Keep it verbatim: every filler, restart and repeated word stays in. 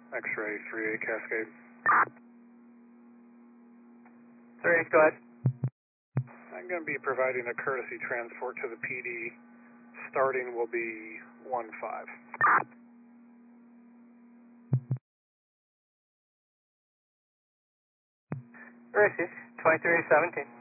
X-ray three eight Cascade. three eight, go ahead. I'm going to be providing a courtesy transport to the P D. Starting will be one five. Racing, twenty-three seventeen.